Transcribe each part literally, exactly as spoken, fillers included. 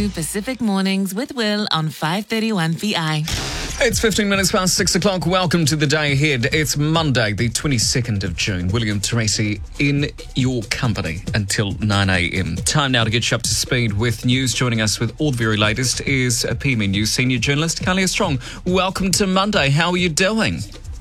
to Pacific Mornings with Will on five thirty-one V I. It's fifteen minutes past six o'clock. Welcome to the day ahead. It's Monday, the twenty-second of June. William Tracy in your company until nine a.m. Time now to get you up to speed with news. Joining us with all the very latest is a P M News senior journalist, Kalia Strong. Welcome to Monday. How are you doing?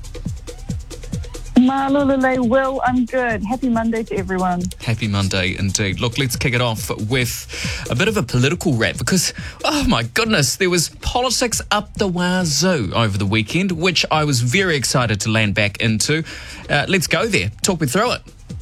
Malulele, Will, I'm good. Happy Monday to everyone. Happy Monday indeed. Look, let's kick it off with a bit of a political wrap because, oh my goodness, there was politics up the wazoo over the weekend, which I was very excited to land back into. Uh, let's go there. Talk me through it.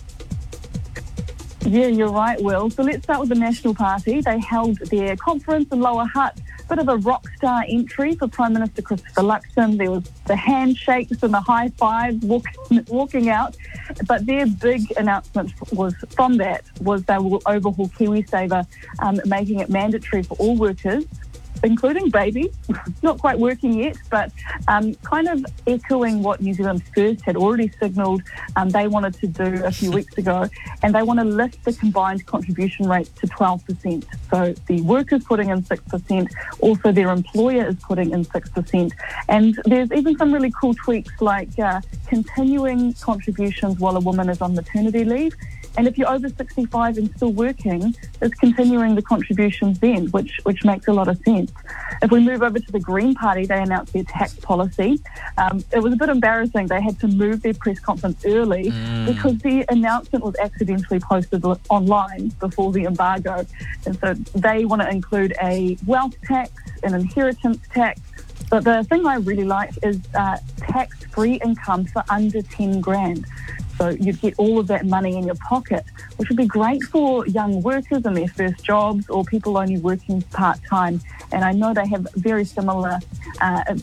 Yeah, you're right, Will. So let's start with the National Party. They held their conference in Lower Hutt. Bit of a rock star entry for Prime Minister Christopher Luxon. There was the handshakes and the high fives walking, walking out. But their big announcement was from that was they will overhaul KiwiSaver, um, making it mandatory for all workers, including babies. Not quite working yet, but um, kind of echoing what New Zealand First had already signalled um, they wanted to do a few weeks ago, and they want to lift the combined contribution rate to twelve percent. So the workers putting in six percent, also their employer is putting in six percent. And there's even some really cool tweaks like uh, continuing contributions while a woman is on maternity leave. And if you're over sixty-five and still working, it's continuing the contributions then, which which makes a lot of sense. If we move over to the Green Party, they announced their tax policy. Um, it was a bit embarrassing. They had to move their press conference early mm. because the announcement was accidentally posted online before the embargo. And so they want to include a wealth tax, an inheritance tax. But the thing I really like is uh, tax-free income for under ten grand. So you'd get all of that money in your pocket, which would be great for young workers in their first jobs or people only working part-time. And I know they have very similar uh,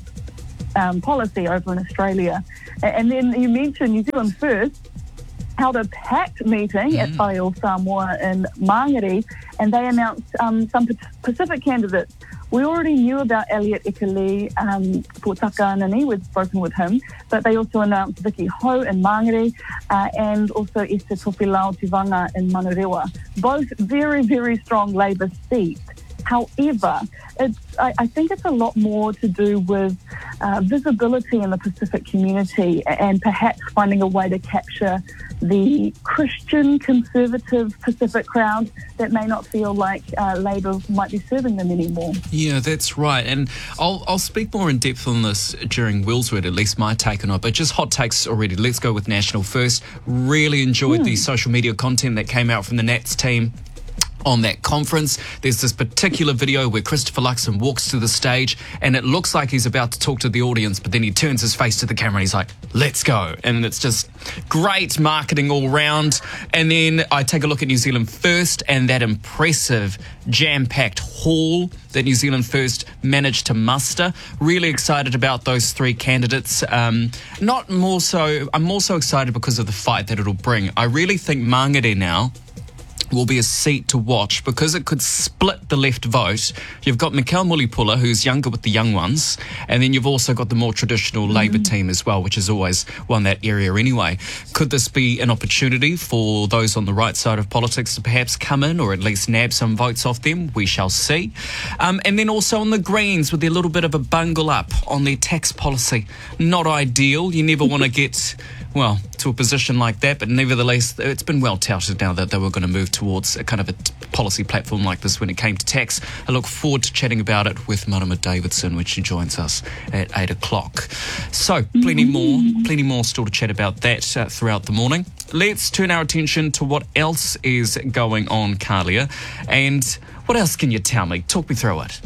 um, policy over in Australia. And then you mentioned New Zealand First held a packed meeting mm. at Whaiao Samoa in Mangere, and they announced um, some Pacific candidates. We already knew about Elliot Ikeli um, for Takanani, we've spoken with him, but they also announced Vicky Ho in Mangere uh, and also Esther Topilau Tivanga in Manurewa. Both very, very strong Labour seats. However, it's, I, I think it's a lot more to do with uh, visibility in the Pacific community and perhaps finding a way to capture the Christian conservative Pacific crowd that may not feel like uh, Labour might be serving them anymore. Yeah, that's right. And I'll I'll speak more in depth on this during Will's Word, at least my take on it. But just hot takes already. Let's go with National First. Really enjoyed mm. the social media content that came out from the Nats team on that conference. There's this particular video where Christopher Luxon walks to the stage and it looks like he's about to talk to the audience, but then he turns his face to the camera and he's like, let's go. And it's just great marketing all round. And then I take a look at New Zealand First and that impressive jam-packed hall that New Zealand First managed to muster. Really excited about those three candidates. Um, not more so, I'm more so excited because of the fight that it'll bring. I really think Mangere now will be a seat to watch because it could split the left vote. You've got Mikael Mulipula, who's younger with the young ones, and then you've also got the more traditional mm. Labour team as well, which has always won that area anyway. Could this be an opportunity for those on the right side of politics to perhaps come in or at least nab some votes off them? We shall see. Um, and then also on the Greens with their little bit of a bungle up on their tax policy. Not ideal. You never want to get, well, to a position like that, but nevertheless, it's been well touted now that they were going to move towards a kind of a t- policy platform like this when it came to tax. I look forward to chatting about it with Marama Davidson when she joins us at eight o'clock. So, plenty more, plenty more still to chat about that uh, throughout the morning. Let's turn our attention to what else is going on, Kalia. And what else can you tell me? Talk me through it.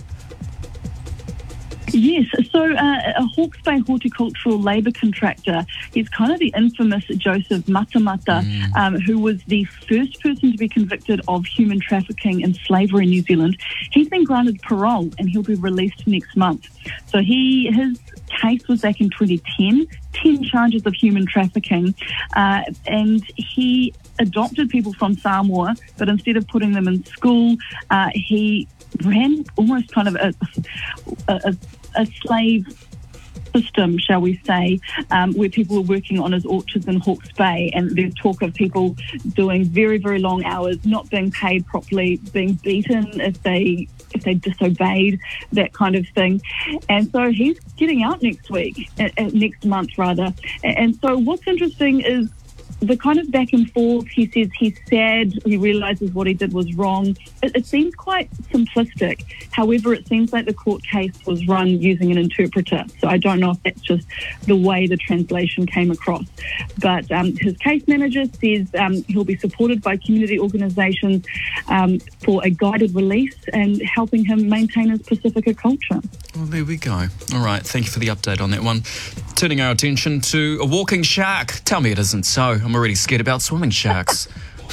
Yes, so uh, a Hawke's Bay horticultural labour contractor is kind of the infamous Joseph Matamata, mm. um, who was the first person to be convicted of human trafficking and slavery in New Zealand. He's been granted parole and he'll be released next month. So he his case was back in twenty ten, ten charges of human trafficking, uh, and he adopted people from Samoa, but instead of putting them in school, uh, he ran almost kind of a, a, a slave system, shall we say, um, where people were working on his orchards in Hawke's Bay, and there's talk of people doing very, very long hours, not being paid properly, being beaten if they if they disobeyed, that kind of thing. And so he's getting out next week, uh, uh, next month rather. And so what's interesting is the kind of back and forth. He says he's sad, he realises what he did was wrong. It, it seems quite simplistic. However, it seems like the court case was run using an interpreter. So I don't know if that's just the way the translation came across. But um, his case manager says um, he'll be supported by community organisations um, for a guided release and helping him maintain his Pacifica culture. Well, there we go. All right, thank you for the update on that one. Turning our attention to a walking shark. Tell me it isn't so. I'm already scared about swimming sharks.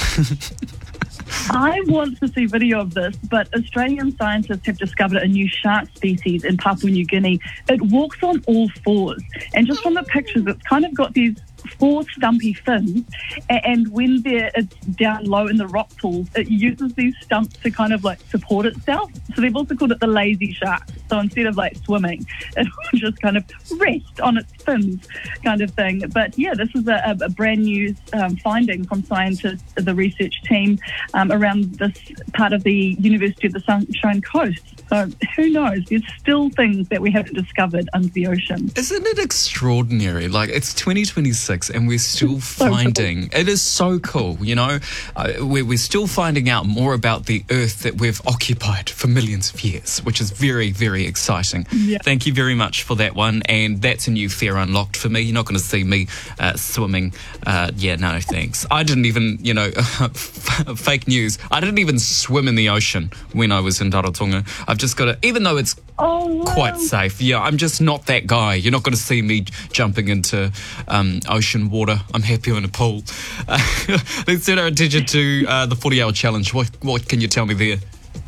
I want to see video of this, but Australian scientists have discovered a new shark species in Papua New Guinea. It walks on all fours, and just from the pictures, it's kind of got these four stumpy fins, and when they're it's down low in the rock pools, it uses these stumps to kind of like support itself. So they've also called it the lazy shark. So instead of like swimming, it will just kind of rest on its fins, kind of thing. But yeah, this is a, a brand new um, finding from scientists, the research team um, around this part of the University of the Sunshine Coast. So who knows? There's still things that we haven't discovered under the ocean. Isn't it extraordinary? Like, it's twenty twenty-six and we're still so finding... Cool. It is so cool, you know? Uh, we're, we're still finding out more about the Earth that we've occupied for millions of years, which is very, very exciting. Yeah. Thank you very much for that one. And that's a new fear unlocked for me. You're not going to see me uh, swimming. Uh, yeah, no, thanks. I didn't even, you know, fake news. I didn't even swim in the ocean when I was in Rarotonga. I've just got to, even though it's Oh, wow. quite safe. Yeah, I'm just not that guy. You're not going to see me jumping into um, ocean water. I'm happier in a pool. Uh, let's turn our attention to uh, the forty-hour challenge. What, what can you tell me there?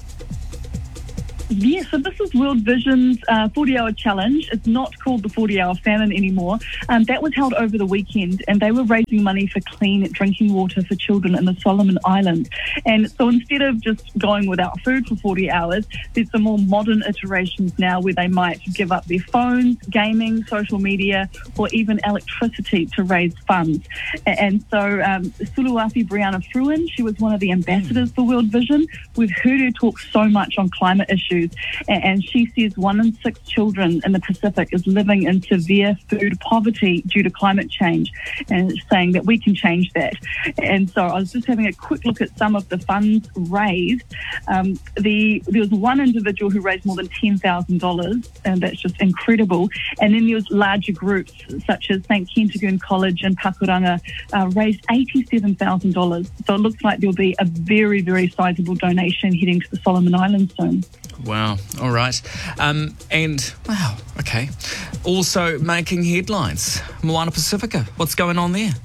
Yeah, so this is World Vision's uh, forty-hour challenge. It's not called the forty-hour famine anymore. Um, that was held over the weekend, and they were raising money for clean drinking water for children in the Solomon Islands. And so instead of just going without food for forty hours, there's some more modern iterations now where they might give up their phones, gaming, social media, or even electricity to raise funds. And so um, Suluafi Brianna Fruin, she was one of the ambassadors for World Vision. We've heard her talk so much on climate issues. And she says one in six children in the Pacific is living in severe food poverty due to climate change, and saying that we can change that. And so I was just having a quick look at some of the funds raised. Um, the there was one individual who raised more than ten thousand dollars, and that's just incredible. And then there was larger groups such as Saint Kentigern College in Pakuranga uh, raised eighty-seven thousand dollars. So it looks like there'll be a very, very sizable donation heading to the Solomon Islands soon. Wow. All right. Um, and, wow, okay. Also making headlines. Moana Pacifica. What's going on there?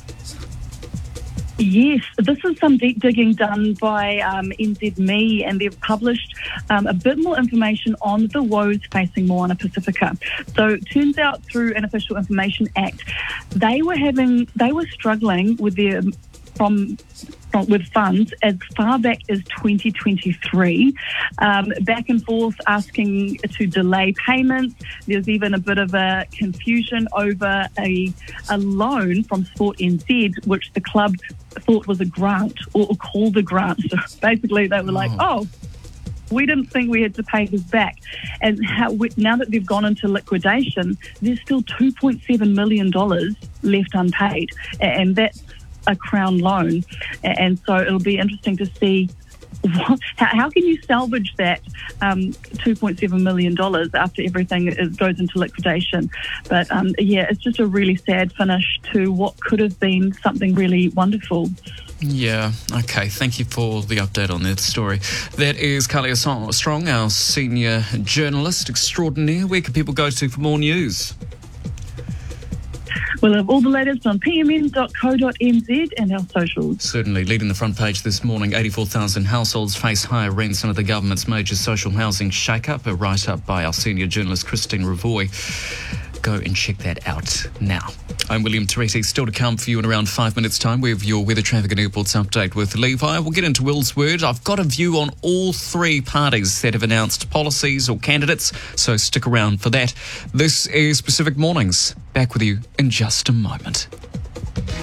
Yes, this is some deep digging done by um, N Z M E, and they've published um, a bit more information on the woes facing Moana Pacifica. So it turns out through an Official Information Act, they were having, they were struggling with their from, from with funds as far back as twenty twenty-three, um, back and forth asking to delay payments. There's even a bit of a confusion over a, a loan from Sport N Z, which the club thought was a grant or, or called a grant. So basically they were like, oh, we didn't think we had to pay this back. And how we, now that they've gone into liquidation, there's still two point seven million dollars left unpaid. And that's a Crown loan. And so it'll be interesting to see what, how, how can you salvage that um, two point seven million dollars after everything is, goes into liquidation. But um, yeah, it's just a really sad finish to what could have been something really wonderful. Yeah, okay. Thank you for the update on that story. That is Kalia Strong, our senior journalist extraordinaire. Where can people go to for more news? We'll have all the latest on p m n dot co dot n z and our socials. Certainly. Leading the front page this morning, eighty-four thousand households face higher rents under the government's major social housing shake-up. A write-up by our senior journalist Christine Ravoy. Go and check that out now. I'm William Toretti. Still to come for you in around five minutes' time. We have your weather, traffic and airports update with Levi. We'll get into Will's word. I've got a view on all three parties that have announced policies or candidates, so stick around for that. This is Pacific Mornings. Back with you in just a moment.